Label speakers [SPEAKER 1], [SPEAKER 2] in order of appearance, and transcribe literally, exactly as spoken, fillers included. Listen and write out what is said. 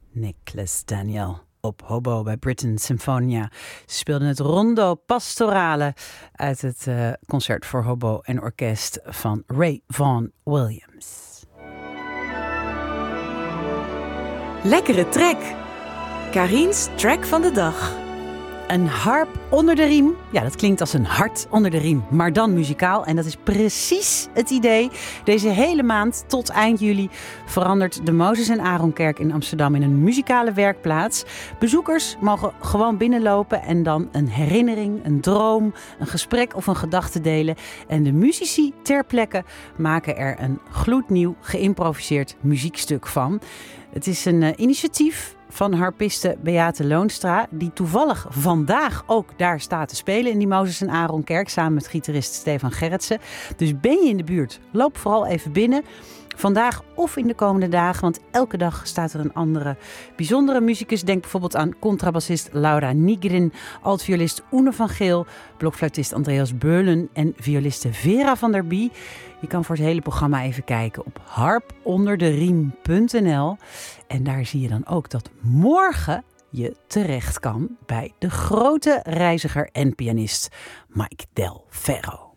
[SPEAKER 1] Nicholas Daniel op hobo bij Britten Sinfonia. Ze speelden het Rondo Pastorale uit het uh, concert voor hobo en orkest van Ray Vaughan Williams.
[SPEAKER 2] Lekkere track. Karin's track van de dag.
[SPEAKER 1] Een harp onder de riem. Ja, dat klinkt als een hart onder de riem, maar dan muzikaal. En dat is precies het idee. Deze hele maand tot eind juli verandert de Mozes en Aaronkerk in Amsterdam in een muzikale werkplaats. Bezoekers mogen gewoon binnenlopen en dan een herinnering, een droom, een gesprek of een gedachte delen. En de muzici ter plekke maken er een gloednieuw geïmproviseerd muziekstuk van. Het is een uh, initiatief van harpiste Beate Loonstra, die toevallig vandaag ook daar staat te spelen in die Mozes en Aaronkerk, samen met gitarist Stefan Gerritsen. Dus ben je in de buurt, loop vooral even binnen. Vandaag of in de komende dagen, want elke dag staat er een andere bijzondere muzikus. Denk bijvoorbeeld aan contrabassist Laura Nigrin, altviolist Oene van Geel, blokfluitist Andreas Beulen en violiste Vera van der Bie. Je kan voor het hele programma even kijken op harp onder de riem punt n l. En daar zie je dan ook dat morgen je terecht kan bij de grote reiziger en pianist Mike Del Ferro.